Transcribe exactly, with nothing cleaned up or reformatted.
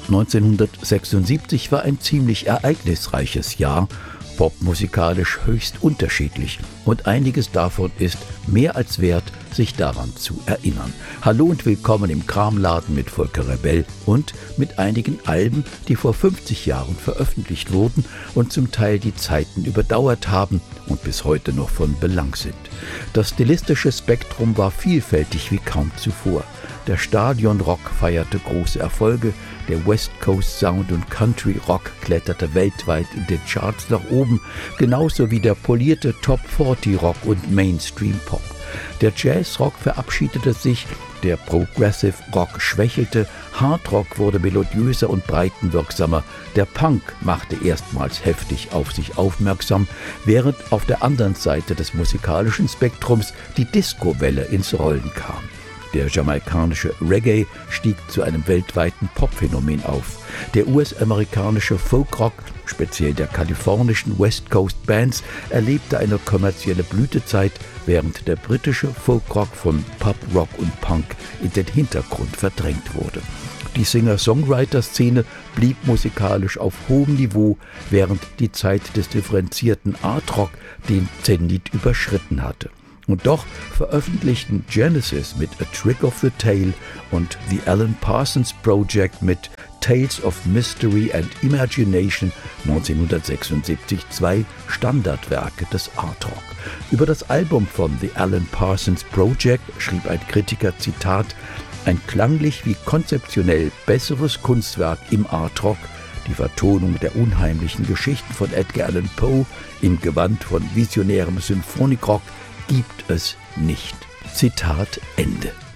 neunzehnhundertsechsundsiebzig war ein ziemlich ereignisreiches Jahr, popmusikalisch höchst unterschiedlich, und einiges davon ist mehr als wert, sich daran zu erinnern. Hallo und willkommen im Kramladen mit Volker Rebell und mit einigen Alben, die vor fünfzig Jahren veröffentlicht wurden und zum Teil die Zeiten überdauert haben und bis heute noch von Belang sind. Das stilistische Spektrum war vielfältig wie kaum zuvor. Der Stadionrock feierte große Erfolge, der West Coast Sound und Country Rock kletterte weltweit in den Charts nach oben, genauso wie der polierte Top vierzig Rock und Mainstream Pop. Der Jazzrock verabschiedete sich, der Progressive Rock schwächelte, Hard Rock wurde melodiöser und breitenwirksamer, der Punk machte erstmals heftig auf sich aufmerksam, während auf der anderen Seite des musikalischen Spektrums die Disco-Welle ins Rollen kam. Der jamaikanische Reggae stieg zu einem weltweiten Popphänomen auf. Der U S-amerikanische Folkrock, speziell der kalifornischen West Coast Bands, erlebte eine kommerzielle Blütezeit, während der britische Folkrock von Pop, Rock und Punk in den Hintergrund verdrängt wurde. Die Singer-Songwriter-Szene blieb musikalisch auf hohem Niveau, während die Zeit des differenzierten Art-Rock den Zenit überschritten hatte. Und doch veröffentlichten Genesis mit A Trick of the Tail und The Alan Parsons Project mit Tales of Mystery and Imagination neunzehnhundertsechsundsiebzig zwei Standardwerke des Art Rock. Über das Album von The Alan Parsons Project schrieb ein Kritiker, Zitat, ein klanglich wie konzeptionell besseres Kunstwerk im Art Rock, die Vertonung der unheimlichen Geschichten von Edgar Allan Poe im Gewand von visionärem Symphonikrock gibt es nicht. Zitat Ende.